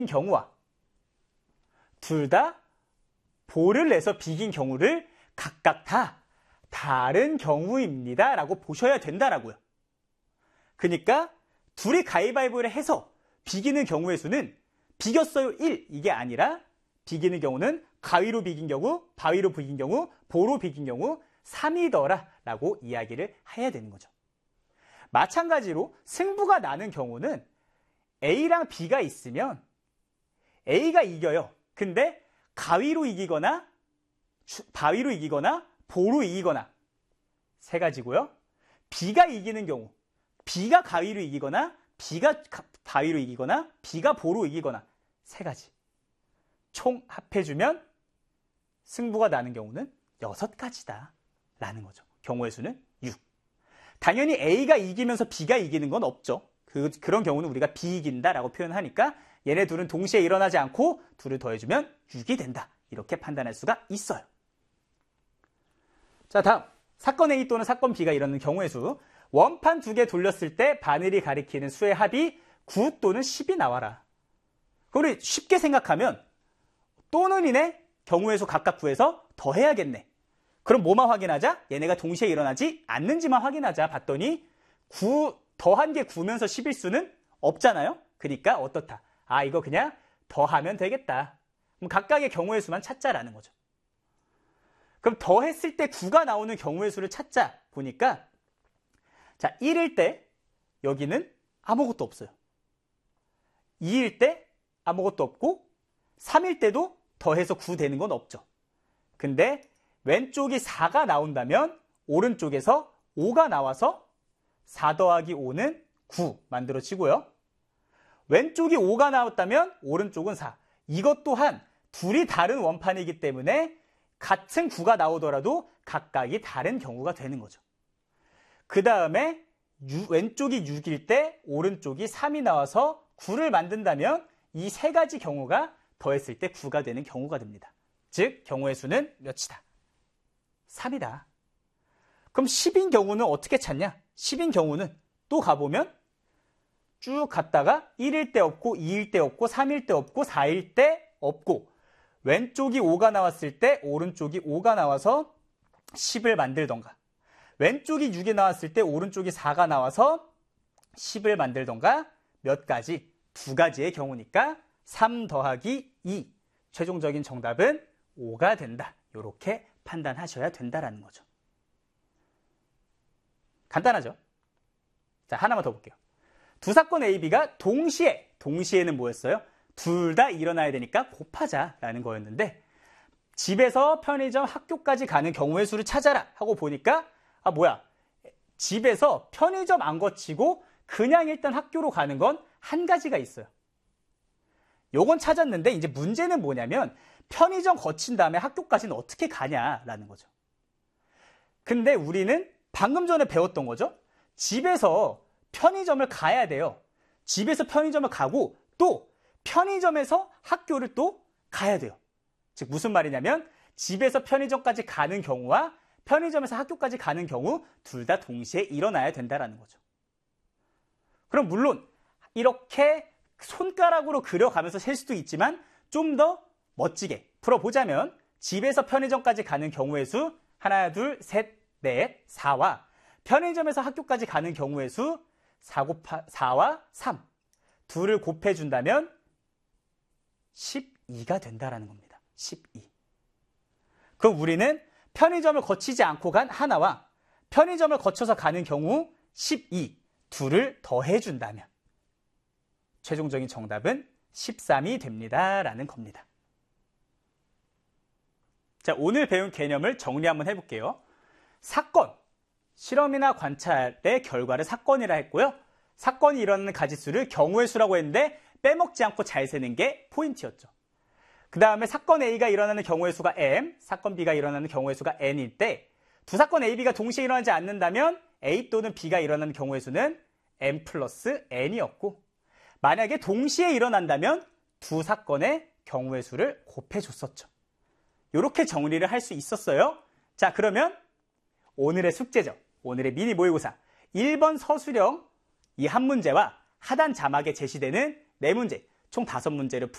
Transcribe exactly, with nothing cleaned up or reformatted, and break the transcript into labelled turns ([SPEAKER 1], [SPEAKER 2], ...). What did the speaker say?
[SPEAKER 1] 경우와 둘 다 보를 내서 비긴 경우를 각각 다 다른 경우입니다 라고 보셔야 된다라고요. 그러니까 둘이 가위바위보를 해서 비기는 경우의 수는 비겼어요 일 이게 아니라 비기는 경우는 가위로 비긴 경우, 바위로 비긴 경우, 보로 비긴 경우 삼이더라 라고 이야기를 해야 되는 거죠. 마찬가지로 승부가 나는 경우는 A랑 B가 있으면 A가 이겨요. 근데 가위로 이기거나 바위로 이기거나 보로 이기거나 세 가지고요. B가 이기는 경우 B가 가위로 이기거나 B가 바위로 이기거나 B가 보로 이기거나 세 가지. 총 합해주면 승부가 나는 경우는 여섯 가지다 라는 거죠. 경우의 수는 육. 당연히 A가 이기면서 B가 이기는 건 없죠. 그, 그런 경우는 우리가 비이긴다라고 표현하니까 얘네 둘은 동시에 일어나지 않고 둘을 더해주면 육이 된다. 이렇게 판단할 수가 있어요. 자, 다음. 사건 A 또는 사건 B가 일어나는 경우의 수. 원판 두 개 돌렸을 때 바늘이 가리키는 수의 합이 구 또는 십이 나와라. 우리 쉽게 생각하면 또는 이네 경우의 수 각각 구해서 더해야겠네. 그럼 뭐만 확인하자? 얘네가 동시에 일어나지 않는지만 확인하자 봤더니 구 더한 게 구면서 십일 수는 없잖아요. 그러니까 어떻다? 아, 이거 그냥 더하면 되겠다. 그럼 각각의 경우의 수만 찾자라는 거죠. 그럼 더했을 때 구가 나오는 경우의 수를 찾자 보니까 자, 일일 때 여기는 아무것도 없어요. 이일 때 아무것도 없고 삼일 때도 더해서 구 되는 건 없죠. 근데 왼쪽이 사가 나온다면 오른쪽에서 오가 나와서 사 더하기 오는 구 만들어지고요. 왼쪽이 오가 나왔다면 오른쪽은 사. 이것 또한 둘이 다른 원판이기 때문에 같은 구가 나오더라도 각각이 다른 경우가 되는 거죠. 그 다음에 왼쪽이 육일 때 오른쪽이 삼이 나와서 구를 만든다면 이 세 가지 경우가 더했을 때 구가 되는 경우가 됩니다. 즉 경우의 수는 몇이다? 삼이다. 그럼 십인 경우는 어떻게 찾냐? 십인 경우는 또 가보면 쭉 갔다가 일일 때 없고 이일 때 없고 삼일 때 없고 사일 때 없고 왼쪽이 오가 나왔을 때 오른쪽이 오가 나와서 십을 만들던가 왼쪽이 육이 나왔을 때 오른쪽이 사가 나와서 십을 만들던가 몇 가지? 두 가지의 경우니까 삼 더하기 이 최종적인 정답은 오가 된다. 이렇게 판단하셔야 된다라는 거죠. 간단하죠? 자, 하나만 더 볼게요. 두 사건 A, B가 동시에, 동시에는 뭐였어요? 둘 다 일어나야 되니까 곱하자라는 거였는데 집에서 편의점 학교까지 가는 경우의 수를 찾아라 하고 보니까 아 뭐야 집에서 편의점 안 거치고 그냥 일단 학교로 가는 건 한 가지가 있어요. 요건 찾았는데 이제 문제는 뭐냐면 편의점 거친 다음에 학교까지는 어떻게 가냐라는 거죠. 근데 우리는 방금 전에 배웠던 거죠. 집에서 편의점을 가야 돼요. 집에서 편의점을 가고 또 편의점에서 학교를 또 가야 돼요. 즉 무슨 말이냐면 집에서 편의점까지 가는 경우와 편의점에서 학교까지 가는 경우 둘 다 동시에 일어나야 된다는 거죠. 그럼 물론 이렇게 손가락으로 그려가면서 셀 수도 있지만 좀 더 멋지게 풀어보자면 집에서 편의점까지 가는 경우의 수 하나, 둘, 셋, 넷, 사와 편의점에서 학교까지 가는 경우의 수 사 곱하, 사와 삼 둘을 곱해준다면 십이가 된다라는 겁니다. 십이. 그럼 우리는 편의점을 거치지 않고 간 하나와 편의점을 거쳐서 가는 경우 십이 둘을 더해준다면 최종적인 정답은 십삼이 됩니다. 라는 겁니다. 자, 오늘 배운 개념을 정리 한번 해볼게요. 사건, 실험이나 관찰의 결과를 사건이라 했고요. 사건이 일어나는 가지수를 경우의 수라고 했는데 빼먹지 않고 잘 세는 게 포인트였죠. 그 다음에 사건 A가 일어나는 경우의 수가 M, 사건 B가 일어나는 경우의 수가 N일 때 두 사건 A, B가 동시에 일어나지 않는다면 A 또는 B가 일어나는 경우의 수는 M 플러스 N이었고 만약에 동시에 일어난다면 두 사건의 경우의 수를 곱해줬었죠. 이렇게 정리를 할 수 있었어요. 자, 그러면 오늘의 숙제죠. 오늘의 미니 모의고사 일 번 서술형 이 한 문제와 하단 자막에 제시되는 네 문제 총 다섯 문제를 풀